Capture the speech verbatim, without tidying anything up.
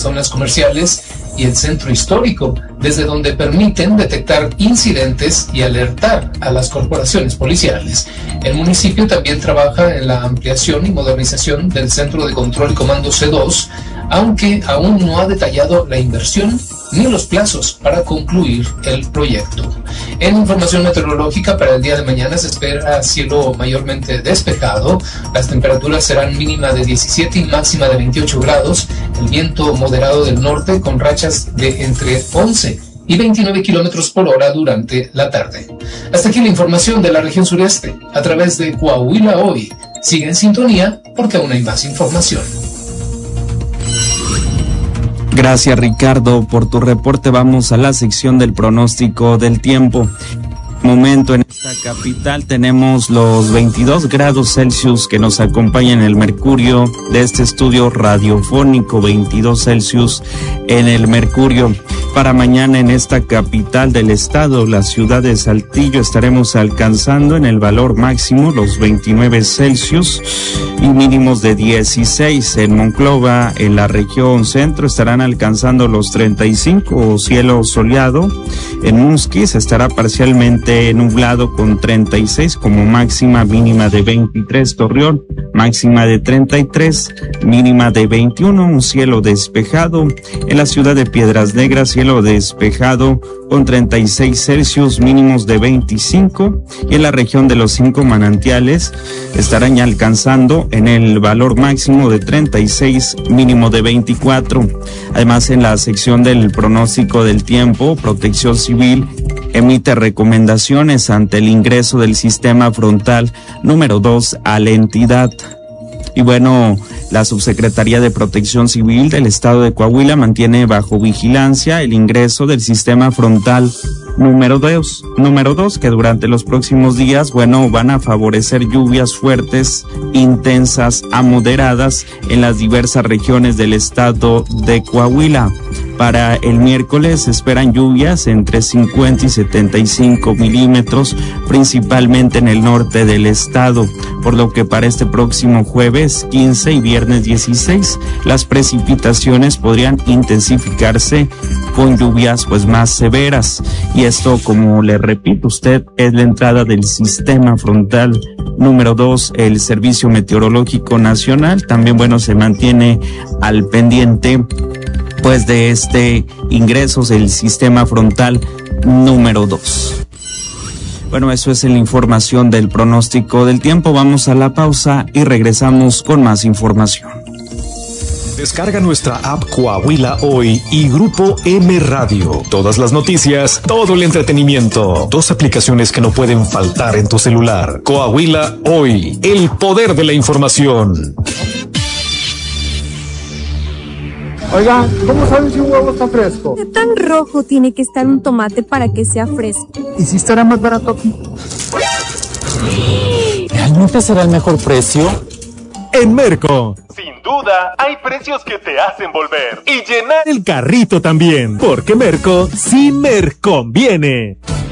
zonas comerciales y el centro histórico, desde donde permiten detectar incidentes y alertar a las corporaciones policiales. El municipio también trabaja en la ampliación y modernización del Centro de Control y Comando C dos, aunque aún no ha detallado la inversión ni los plazos para concluir el proyecto. En información meteorológica, para el día de mañana se espera cielo mayormente despejado. Las temperaturas serán mínima de diecisiete y máxima de veintiocho grados. El viento moderado del norte con rachas de entre once y veintinueve kilómetros por hora durante la tarde. Hasta aquí la información de la región sureste a través de Coahuila Hoy. Sigue en sintonía porque aún hay más información. Gracias, Ricardo, por tu reporte. Vamos a la sección del pronóstico del tiempo. Momento en esta capital tenemos los veintidós grados Celsius que nos acompañan en el mercurio de este estudio radiofónico, veintidós Celsius en el mercurio. Para mañana en esta capital del estado, la ciudad de Saltillo, estaremos alcanzando en el valor máximo los veintinueve Celsius y mínimos de dieciséis. En Monclova, en la región centro, estarán alcanzando los treinta y cinco, cielo soleado. En Musquis estará parcialmente nublado con treinta y seis como máxima, mínima de veintitrés. Torreón, máxima de treinta y tres, mínima de veintiuno, un cielo despejado. En la ciudad de Piedras Negras, cielo despejado con treinta y seis Celsius, mínimos de veinticinco. Y en la región de los Cinco Manantiales estarán ya alcanzando en el valor máximo de treinta y seis, mínimo de veinticuatro. Además, en la sección del pronóstico del tiempo, Protección Civil emite recomendaciones ante el ingreso del sistema frontal número dos a la entidad. Y bueno, la Subsecretaría de Protección Civil del Estado de Coahuila mantiene bajo vigilancia el ingreso del sistema frontal número dos, número dos, que durante los próximos días, bueno, van a favorecer lluvias fuertes, intensas a moderadas en las diversas regiones del estado de Coahuila. Para el miércoles se esperan lluvias entre cincuenta y setenta y cinco milímetros, principalmente en el norte del estado, por lo que para este próximo jueves quince y viernes dieciséis, las precipitaciones podrían intensificarse con lluvias pues más severas. Y esto, como le repito usted, es la entrada del sistema frontal número dos. El Servicio Meteorológico Nacional también, bueno, se mantiene al pendiente pues de este ingreso del sistema frontal número dos. Bueno, eso es la información del pronóstico del tiempo. Vamos a la pausa y regresamos con más información. Descarga nuestra app Coahuila Hoy y Grupo M Radio. Todas las noticias, todo el entretenimiento. Dos aplicaciones que no pueden faltar en tu celular. Coahuila Hoy, el poder de la información. Oiga, ¿cómo saben si un huevo está fresco? ¿Qué tan rojo tiene que estar un tomate para que sea fresco? ¿Y si estará más barato aquí? ¿Realmente será el mejor precio? En Merco, sin duda, hay precios que te hacen volver y llenar el carrito también, porque Merco sí me conviene.